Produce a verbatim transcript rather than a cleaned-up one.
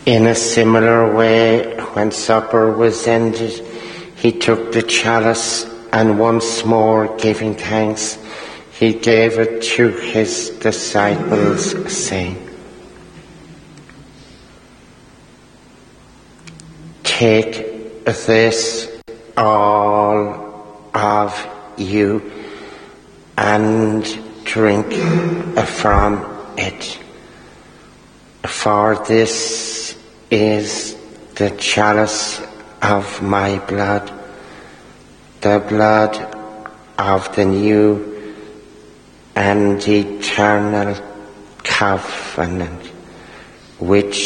In a similar way, when supper was ended, he took the chalice, and once more giving thanks, he gave it to his disciples, saying, "Take this, all of you, and drink from it. For this is the chalice of my blood, the blood of the new and eternal covenant, which